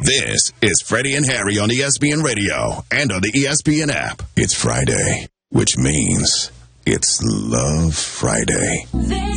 This is Freddie and Harry on ESPN Radio and on the ESPN app. It's Friday, which means it's Love Friday.